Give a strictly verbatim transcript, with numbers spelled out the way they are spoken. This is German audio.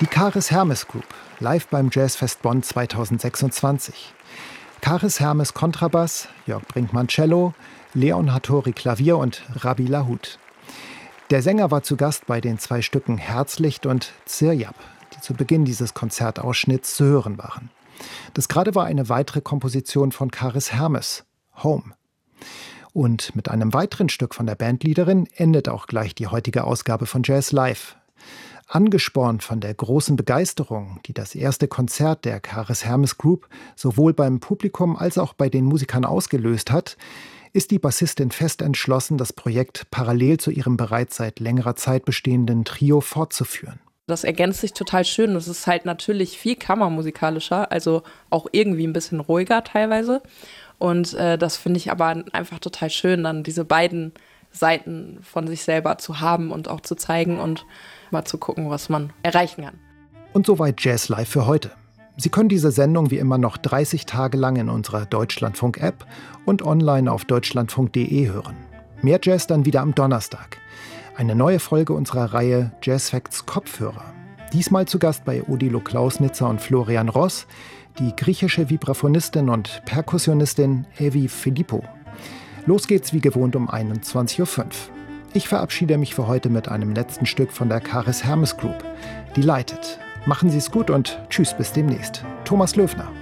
Karis Hermes Group, live beim Jazzfest Bonn zweitausendsechsundzwanzig. Karis Hermes Kontrabass, Jörg Brinkmann Cello, Leon Hattori Klavier und Rabbi Lahut. Der Sänger war zu Gast bei den zwei Stücken Herzlicht und Zirjab, die zu Beginn dieses Konzertausschnitts zu hören waren. Das gerade war eine weitere Komposition von Karis Hermes, Home. Und mit einem weiteren Stück von der Bandleaderin endet auch gleich die heutige Ausgabe von Jazz Live. Angespornt von der großen Begeisterung, die das erste Konzert der Karis Hermes Group sowohl beim Publikum als auch bei den Musikern ausgelöst hat, ist die Bassistin fest entschlossen, das Projekt parallel zu ihrem bereits seit längerer Zeit bestehenden Trio fortzuführen. Das ergänzt sich total schön. Es ist halt natürlich viel kammermusikalischer, also auch irgendwie ein bisschen ruhiger teilweise. Und äh, das finde ich aber einfach total schön, dann diese beiden Seiten von sich selber zu haben und auch zu zeigen und mal zu gucken, was man erreichen kann. Und soweit Jazz Live für heute. Sie können diese Sendung wie immer noch dreißig Tage lang in unserer Deutschlandfunk-App und online auf deutschlandfunk punkt de hören. Mehr Jazz dann wieder am Donnerstag. Eine neue Folge unserer Reihe Jazz Facts Kopfhörer. Diesmal zu Gast bei Odilo Klausnitzer und Florian Ross, die griechische Vibraphonistin und Perkussionistin Evi Philippou. Los geht's wie gewohnt um einundzwanzig Uhr fünf. Ich verabschiede mich für heute mit einem letzten Stück von der Karis Hermes Group. Delighted. Machen Sie es gut und tschüss bis demnächst. Thomas Löfner.